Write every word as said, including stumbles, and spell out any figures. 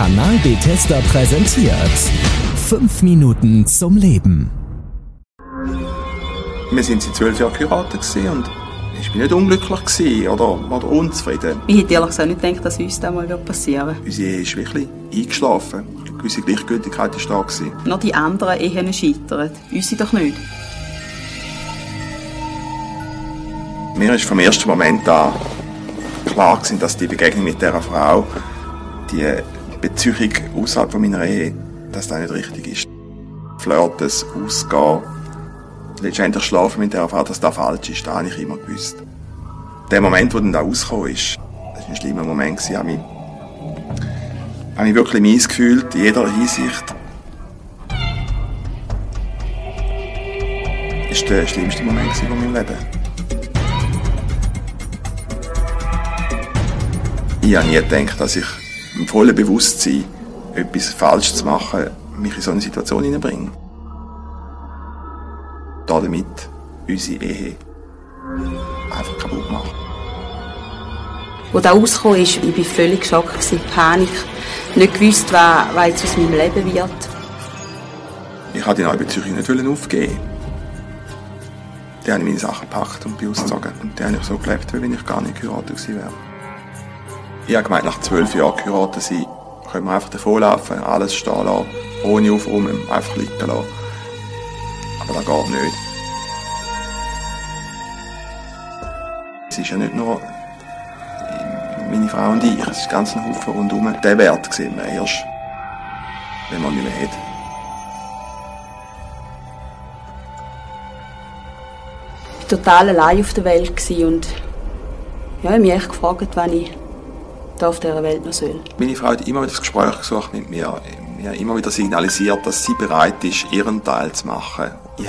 Kanal Bethesda präsentiert fünf Minuten zum Leben. Wir sind seit zwölf Jahren geheiratet und ich bin nicht unglücklich gewesen oder, oder unzufrieden. Ich hätte ehrlich gesagt nicht gedacht, dass uns das mal passieren wird. Unsere Ehe ist wirklich eingeschlafen. Eine gewisse Gleichgültigkeit war da gewesen. Nur die anderen Ehen scheitern, unsere doch nicht. Mir ist vom ersten Moment an klar gewesen, dass die Begegnung mit dieser Frau, die Beziehung außerhalb von meiner Ehe, dass das nicht richtig ist. Flirten, ausgehen, letztendlich schlafen mit dieser Frau, dass das falsch ist, das habe ich immer gewusst. Der Moment, wo dann da rausgekommen ist, das war ein schlimmer Moment. Ich habe mich, habe mich wirklich mies gefühlt, in jeder Hinsicht. Das war der schlimmste Moment von meinem Leben. Ich habe nie gedacht, dass ich im vollen Bewusstsein, etwas falsch zu machen, mich in so eine Situation hineinbringe. Damit unsere Ehe einfach kaputt macht. Als das rausgekommen ist, ich war völlig geschockt, Panik. Nicht gewusst, was, was jetzt aus meinem Leben wird. Ich wollte die neue Beziehung nicht aufgeben. Dann habe ich meine Sachen gepackt und bin ausgezogen. Und dann habe ich so gelebt, wie wenn ich gar nicht geheiratet gewesen wäre. Ich habe gemeint, nach zwölf Jahren geheiratet sein, können wir einfach davonlaufen, alles stehen lassen, ohne aufräumen, einfach liegen lassen. Aber das geht nicht. Es ist ja nicht nur meine Frau und ich, es ist ganz ein Haufen rundherum. Den Wert sehen wir erst, wenn man nicht mehr hat. Ich war total allein auf der Welt und ja, ich habe mich echt gefragt, wann ich hier auf dieser Welt noch soll. Meine Frau hat immer wieder das Gespräch gesucht mit mir. Mir immer wieder signalisiert, dass sie bereit ist, ihren Teil zu machen.